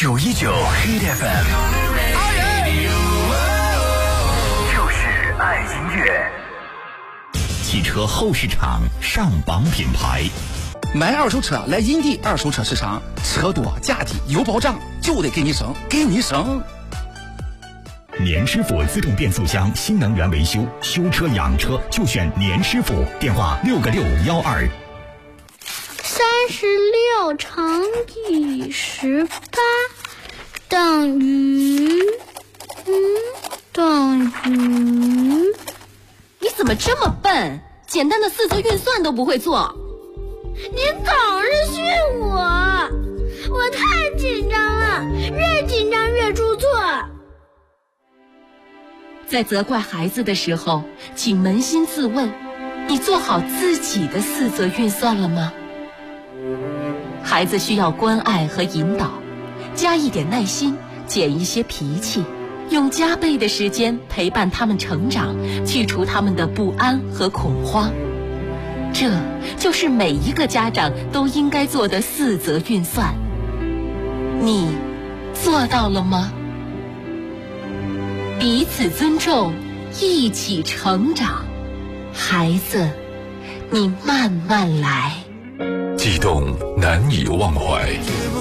919 Hit FM， 就是爱音乐。汽车后市场上榜品牌， 买二手车来银地二手车市场，车多价低有保障，就得给你省，给你省。 年师傅自动变速箱新能源维修，修车养车就选年师傅。电话6个612。 36乘以18等于你怎么这么笨？简单的四则运算都不会做。 你总是训我太紧张了，越紧张越出错。 在责怪孩子的时候，请扪心自问，你做好自己的四则运算了吗？孩子需要关爱和引导，加一点耐心，减一些脾气，用加倍的时间陪伴他们成长，去除他们的不安和恐慌。这就是每一个家长都应该做的四则运算。你做到了吗？彼此尊重，一起成长。孩子，你慢慢来。 悸动难以忘怀。